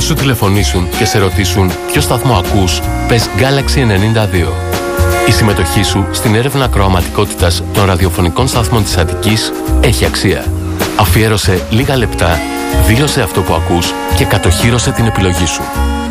σου τηλεφωνήσουν και σε ρωτήσουν ποιο σταθμό ακούς, πες Galaxy 92. Η συμμετοχή σου στην έρευνα ακροαματικότητας των ραδιοφωνικών σταθμών της Αττικής έχει αξία. Αφιέρωσε λίγα λεπτά, δήλωσε αυτό που ακούς και κατοχύρωσε την επιλογή σου.